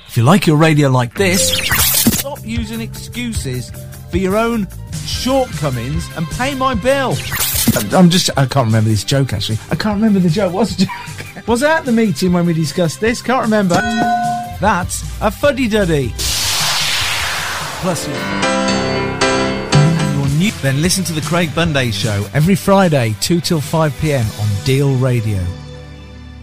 If you like your radio like this, stop using excuses for your own shortcomings and pay my bill. I can't remember this joke, actually. I can't remember the joke. What's the joke? Was I at the meeting when we discussed this? Can't remember. That's a fuddy-duddy. Plus, and your new... Then listen to the Craig Bunday Show every Friday, 2 till 5 p.m. on Deal Radio.